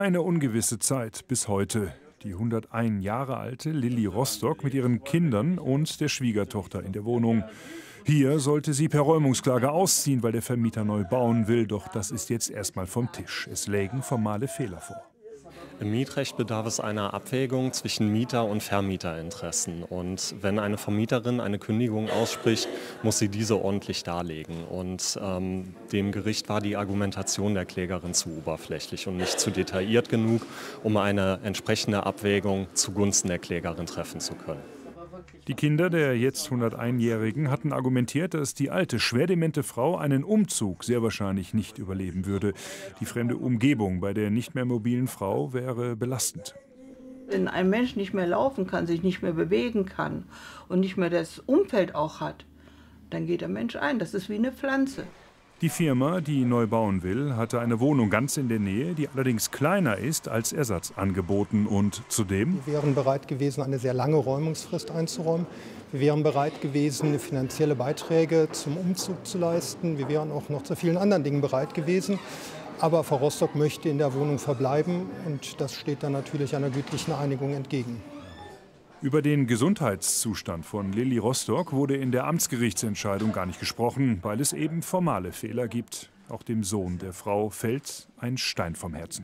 Eine ungewisse Zeit bis heute. Die 101 Jahre alte Lilly Rostock mit ihren Kindern und der Schwiegertochter in der Wohnung. Hier sollte sie per Räumungsklage ausziehen, weil der Vermieter neu bauen will. Doch das ist jetzt erstmal vom Tisch. Es lägen formale Fehler vor. Im Mietrecht bedarf es einer Abwägung zwischen Mieter- und Vermieterinteressen. Und wenn eine Vermieterin eine Kündigung ausspricht, muss sie diese ordentlich darlegen. Und dem Gericht war die Argumentation der Klägerin zu oberflächlich und nicht zu detailliert genug, um eine entsprechende Abwägung zugunsten der Klägerin treffen zu können. Die Kinder der jetzt 101-Jährigen hatten argumentiert, dass die alte, schwer demente Frau einen Umzug sehr wahrscheinlich nicht überleben würde. Die fremde Umgebung bei der nicht mehr mobilen Frau wäre belastend. Wenn ein Mensch nicht mehr laufen kann, sich nicht mehr bewegen kann und nicht mehr das Umfeld auch hat, dann geht der Mensch ein. Das ist wie eine Pflanze. Die Firma, die neu bauen will, hatte eine Wohnung ganz in der Nähe, die allerdings kleiner ist, als Ersatz angeboten. Und zudem: Wir wären bereit gewesen, eine sehr lange Räumungsfrist einzuräumen. Wir wären bereit gewesen, finanzielle Beiträge zum Umzug zu leisten. Wir wären auch noch zu vielen anderen Dingen bereit gewesen. Aber Frau Rostock möchte in der Wohnung verbleiben und das steht dann natürlich einer gütlichen Einigung entgegen. Über den Gesundheitszustand von Lilly Rostock wurde in der Amtsgerichtsentscheidung gar nicht gesprochen, weil es eben formale Fehler gibt. Auch dem Sohn der Frau fällt ein Stein vom Herzen.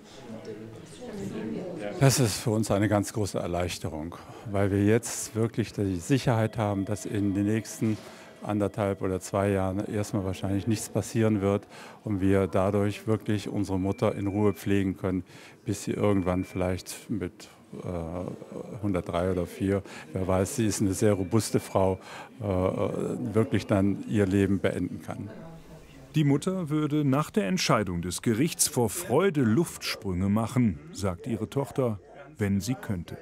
Das ist für uns eine ganz große Erleichterung, weil wir jetzt wirklich die Sicherheit haben, dass in den nächsten 1,5 oder 2 Jahren erstmal wahrscheinlich nichts passieren wird und wir dadurch wirklich unsere Mutter in Ruhe pflegen können, bis sie irgendwann vielleicht mit 103 oder 4, wer weiß, sie ist eine sehr robuste Frau, wirklich dann ihr Leben beenden kann. Die Mutter würde nach der Entscheidung des Gerichts vor Freude Luftsprünge machen, sagt ihre Tochter, wenn sie könnte.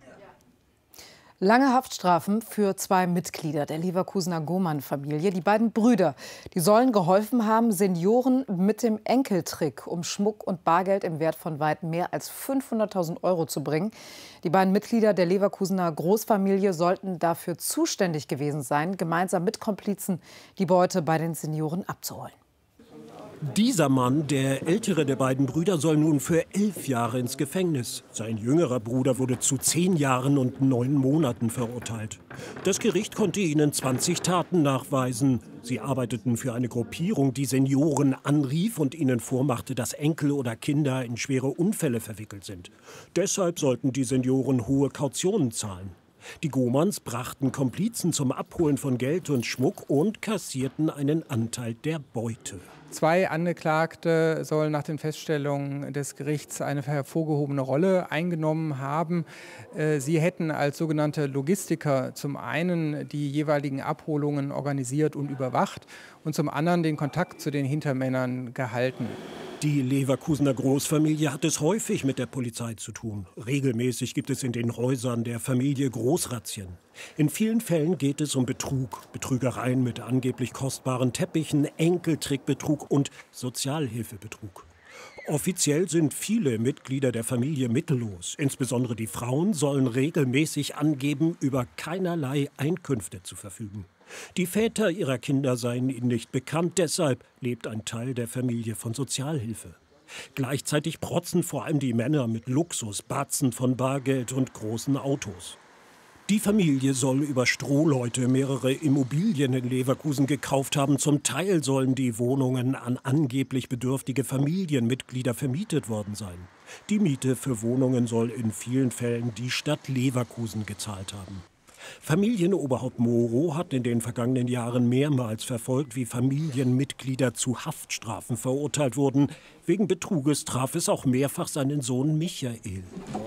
Lange Haftstrafen für 2 Mitglieder der Leverkusener Gomann-Familie, die beiden Brüder. Die sollen geholfen haben, Senioren mit dem Enkeltrick um Schmuck und Bargeld im Wert von weit mehr als 500.000 € zu bringen. Die beiden Mitglieder der Leverkusener Großfamilie sollten dafür zuständig gewesen sein, gemeinsam mit Komplizen die Beute bei den Senioren abzuholen. Dieser Mann, der ältere der beiden Brüder, soll nun für 11 Jahre ins Gefängnis. Sein jüngerer Bruder wurde zu 10 Jahren und 9 Monaten verurteilt. Das Gericht konnte ihnen 20 Taten nachweisen. Sie arbeiteten für eine Gruppierung, die Senioren anrief und ihnen vormachte, dass Enkel oder Kinder in schwere Unfälle verwickelt sind. Deshalb sollten die Senioren hohe Kautionen zahlen. Die Gomanns brachten Komplizen zum Abholen von Geld und Schmuck und kassierten einen Anteil der Beute. 2 Angeklagte sollen nach den Feststellungen des Gerichts eine hervorgehobene Rolle eingenommen haben. Sie hätten als sogenannte Logistiker zum einen die jeweiligen Abholungen organisiert und überwacht und zum anderen den Kontakt zu den Hintermännern gehalten. Die Leverkusener Großfamilie hat es häufig mit der Polizei zu tun. Regelmäßig gibt es in den Häusern der Familie Großrazzien. In vielen Fällen geht es um Betrug, Betrügereien mit angeblich kostbaren Teppichen, Enkeltrickbetrug und Sozialhilfebetrug. Offiziell sind viele Mitglieder der Familie mittellos. Insbesondere die Frauen sollen regelmäßig angeben, über keinerlei Einkünfte zu verfügen. Die Väter ihrer Kinder seien ihnen nicht bekannt, deshalb lebt ein Teil der Familie von Sozialhilfe. Gleichzeitig protzen vor allem die Männer mit Luxus, Batzen von Bargeld und großen Autos. Die Familie soll über Strohleute mehrere Immobilien in Leverkusen gekauft haben. Zum Teil sollen die Wohnungen an angeblich bedürftige Familienmitglieder vermietet worden sein. Die Miete für Wohnungen soll in vielen Fällen die Stadt Leverkusen gezahlt haben. Familienoberhaupt Moro hat in den vergangenen Jahren mehrmals verfolgt, wie Familienmitglieder zu Haftstrafen verurteilt wurden. Wegen Betruges traf es auch mehrfach seinen Sohn Michael.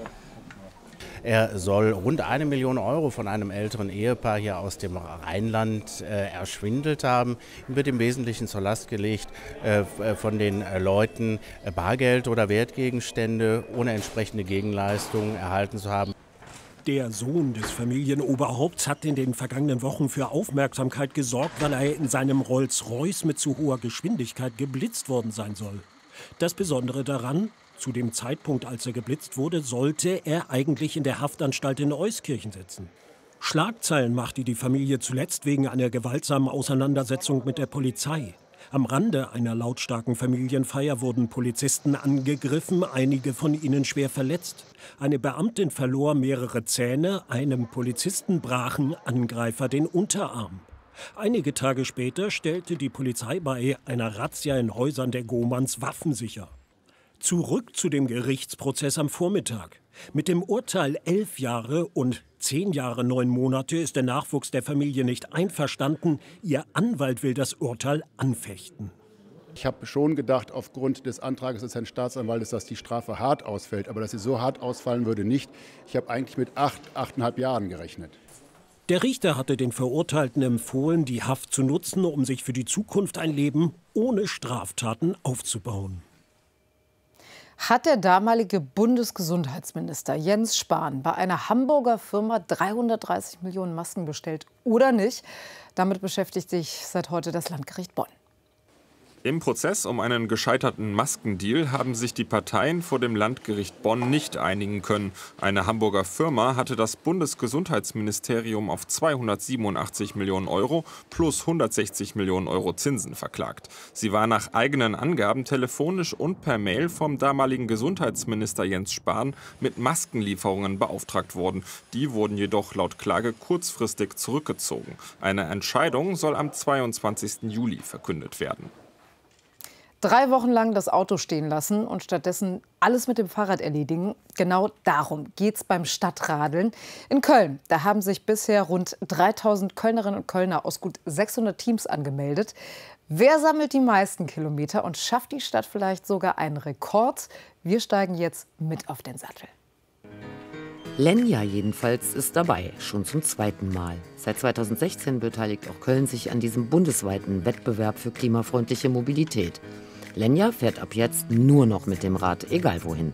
Er soll rund 1 Million € von einem älteren Ehepaar hier aus dem Rheinland erschwindelt haben. Ihm wird im Wesentlichen zur Last gelegt, von den Leuten Bargeld oder Wertgegenstände ohne entsprechende Gegenleistung erhalten zu haben. Der Sohn des Familienoberhaupts hat in den vergangenen Wochen für Aufmerksamkeit gesorgt, weil er in seinem Rolls-Royce mit zu hoher Geschwindigkeit geblitzt worden sein soll. Das Besondere daran: Zu dem Zeitpunkt, als er geblitzt wurde, sollte er eigentlich in der Haftanstalt in Euskirchen sitzen. Schlagzeilen machte die Familie zuletzt wegen einer gewaltsamen Auseinandersetzung mit der Polizei. Am Rande einer lautstarken Familienfeier wurden Polizisten angegriffen, einige von ihnen schwer verletzt. Eine Beamtin verlor mehrere Zähne, einem Polizisten brachen Angreifer den Unterarm. Einige Tage später stellte die Polizei bei einer Razzia in Häusern der Gomans Waffen sicher. Zurück zu dem Gerichtsprozess am Vormittag. Mit dem Urteil 11 Jahre und 10 Jahre 9 Monate ist der Nachwuchs der Familie nicht einverstanden. Ihr Anwalt will das Urteil anfechten. Ich habe schon gedacht, aufgrund des Antrags des Herrn Staatsanwaltes, dass die Strafe hart ausfällt. Aber dass sie so hart ausfallen würde, nicht. Ich habe eigentlich mit 8,5 Jahren gerechnet. Der Richter hatte den Verurteilten empfohlen, die Haft zu nutzen, um sich für die Zukunft ein Leben ohne Straftaten aufzubauen. Hat der damalige Bundesgesundheitsminister Jens Spahn bei einer Hamburger Firma 330 Millionen Masken bestellt oder nicht? Damit beschäftigt sich seit heute das Landgericht Bonn. Im Prozess um einen gescheiterten Maskendeal haben sich die Parteien vor dem Landgericht Bonn nicht einigen können. Eine Hamburger Firma hatte das Bundesgesundheitsministerium auf 287 Millionen Euro plus 160 Millionen Euro Zinsen verklagt. Sie war nach eigenen Angaben telefonisch und per Mail vom damaligen Gesundheitsminister Jens Spahn mit Maskenlieferungen beauftragt worden. Die wurden jedoch laut Klage kurzfristig zurückgezogen. Eine Entscheidung soll am 22. Juli verkündet werden. 3 Wochen lang das Auto stehen lassen und stattdessen alles mit dem Fahrrad erledigen. Genau darum geht es beim Stadtradeln in Köln. Da haben sich bisher rund 3000 Kölnerinnen und Kölner aus gut 600 Teams angemeldet. Wer sammelt die meisten Kilometer und schafft die Stadt vielleicht sogar einen Rekord? Wir steigen jetzt mit auf den Sattel. Lenja jedenfalls ist dabei, schon zum 2. Mal. Seit 2016 beteiligt auch Köln sich an diesem bundesweiten Wettbewerb für klimafreundliche Mobilität. Lenja fährt ab jetzt nur noch mit dem Rad, egal wohin.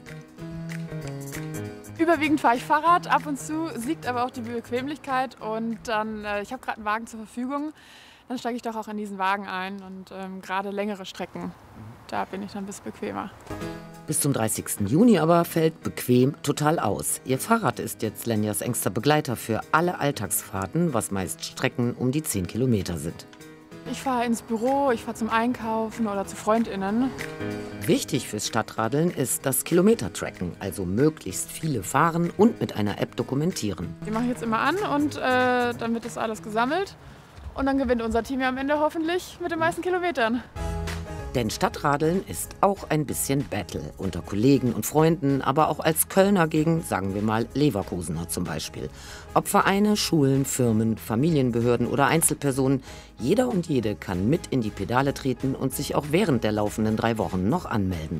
Überwiegend fahre ich Fahrrad, ab und zu siegt aber auch die Bequemlichkeit. Und dann, ich habe gerade einen Wagen zur Verfügung, dann steige ich doch auch in diesen Wagen ein. Und gerade längere Strecken, da bin ich dann ein bisschen bequemer. Bis zum 30. Juni aber fällt bequem total aus. Ihr Fahrrad ist jetzt Lenjas engster Begleiter für alle Alltagsfahrten, was meist Strecken um die 10 Kilometer sind. Ich fahre ins Büro, ich fahre zum Einkaufen oder zu FreundInnen. Wichtig fürs Stadtradeln ist das Kilometer-Tracken, also möglichst viele fahren und mit einer App dokumentieren. Die mache ich jetzt immer an und dann wird das alles gesammelt. Und dann gewinnt unser Team ja am Ende hoffentlich mit den meisten Kilometern. Denn Stadtradeln ist auch ein bisschen Battle unter Kollegen und Freunden, aber auch als Kölner gegen, sagen wir mal, Leverkusener zum Beispiel. Ob Vereine, Schulen, Firmen, Familienbehörden oder Einzelpersonen, jeder und jede kann mit in die Pedale treten und sich auch während der laufenden 3 Wochen noch anmelden.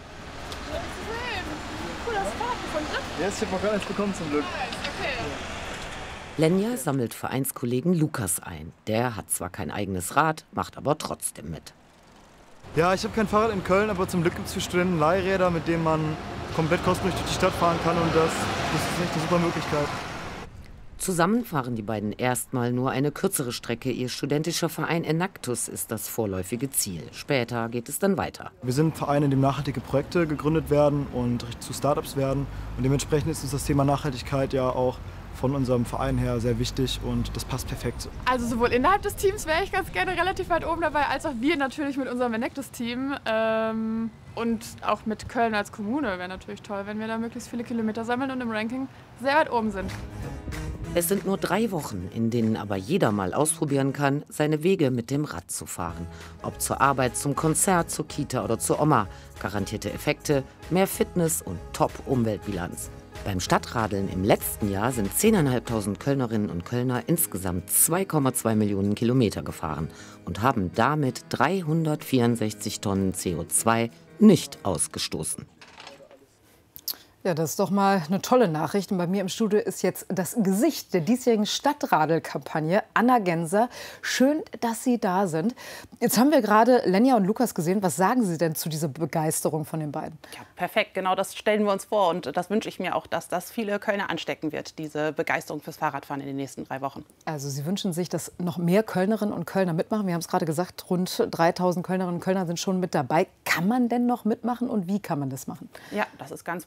Ja, ich habe noch gar nichts bekommen zum Glück. Lenja sammelt Vereinskollegen Lukas ein. Der hat zwar kein eigenes Rad, macht aber trotzdem mit. Ja, ich habe kein Fahrrad in Köln, aber zum Glück gibt es für Studenten Leihräder, mit denen man komplett kostenlos durch die Stadt fahren kann. Und das ist echt eine super Möglichkeit. Zusammen fahren die beiden erstmal nur eine kürzere Strecke. Ihr studentischer Verein Enactus ist das vorläufige Ziel. Später geht es dann weiter. Wir sind ein Verein, in dem nachhaltige Projekte gegründet werden und zu Startups werden. Und dementsprechend ist uns das Thema Nachhaltigkeit ja auch von unserem Verein her sehr wichtig und das passt perfekt. Also sowohl innerhalb des Teams wäre ich ganz gerne relativ weit oben dabei, als auch wir natürlich mit unserem Enactus-Team. Und auch mit Köln als Kommune wäre natürlich toll, wenn wir da möglichst viele Kilometer sammeln und im Ranking sehr weit oben sind. Es sind nur 3 Wochen, in denen aber jeder mal ausprobieren kann, seine Wege mit dem Rad zu fahren. Ob zur Arbeit, zum Konzert, zur Kita oder zur Oma. Garantierte Effekte, mehr Fitness und Top-Umweltbilanz. Beim Stadtradeln im letzten Jahr sind 10.500 Kölnerinnen und Kölner insgesamt 2,2 Millionen Kilometer gefahren und haben damit 364 Tonnen CO2 nicht ausgestoßen. Ja, das ist doch mal eine tolle Nachricht. Und bei mir im Studio ist jetzt das Gesicht der diesjährigen Stadtradelkampagne, Anna Genser. Schön, dass Sie da sind. Jetzt haben wir gerade Lenja und Lukas gesehen. Was sagen Sie denn zu dieser Begeisterung von den beiden? Ja, perfekt, genau das stellen wir uns vor. Und das wünsche ich mir auch, dass das viele Kölner anstecken wird, diese Begeisterung fürs Fahrradfahren in den nächsten 3 Wochen. Also Sie wünschen sich, dass noch mehr Kölnerinnen und Kölner mitmachen. Wir haben es gerade gesagt, rund 3000 Kölnerinnen und Kölner sind schon mit dabei. Kann man denn noch mitmachen und wie kann man das machen? Ja, das ist ganz problemlos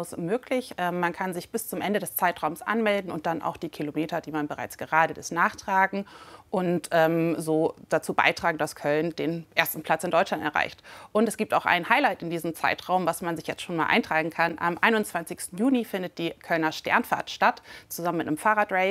durchaus möglich. Man kann sich bis zum Ende des Zeitraums anmelden und dann auch die Kilometer, die man bereits geradelt ist, nachtragen und so dazu beitragen, dass Köln den ersten Platz in Deutschland erreicht. Und es gibt auch ein Highlight in diesem Zeitraum, was man sich jetzt schon mal eintragen kann. Am 21. Juni findet die Kölner Sternfahrt statt, zusammen mit einem Fahrradrace.